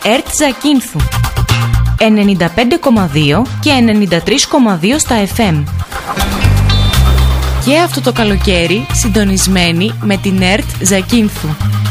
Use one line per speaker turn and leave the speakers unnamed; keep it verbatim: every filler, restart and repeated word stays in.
ΕΡΤ Ζακίνθου ενενήντα πέντε κόμμα δύο και ενενήντα τρία κόμμα δύο στα εφ εμ. Και αυτό το καλοκαίρι συντονισμένοι με την ΕΡΤ Ζακίνθου.